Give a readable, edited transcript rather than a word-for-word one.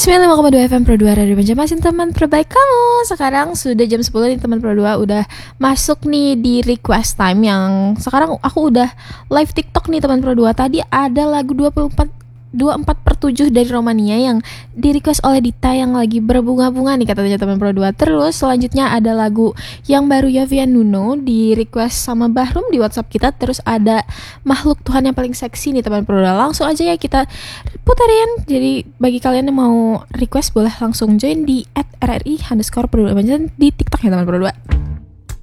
95,2 FM Pro 2 Radio Banjarmasin, teman terbaik kamu. Sekarang sudah jam 10 nih teman Pro 2. Udah masuk nih di request time. Yang sekarang aku udah live TikTok nih teman Pro 2. Tadi ada lagu 24/7 dari Romania yang di request oleh Dita yang lagi berbunga-bunga nih katanya teman Pro 2. Terus selanjutnya ada lagu yang baru Yovie Nuno di request sama Bahrum di WhatsApp kita. Terus ada Makhluk Tuhan yang paling seksi nih teman Pro 2. Langsung aja ya kita putarin. Jadi bagi kalian yang mau request boleh langsung join di @rri_Pro 2 di TikTok ya teman Pro 2.